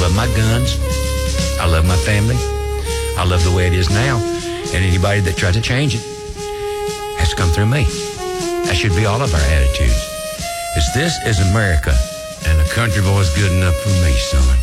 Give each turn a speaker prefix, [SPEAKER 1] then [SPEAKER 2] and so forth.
[SPEAKER 1] love my guns. I love my family. I love the way it is now. And anybody that tries to change it has to come through me. That should be all of our attitudes. This is America, and a country boy's good enough for me, son.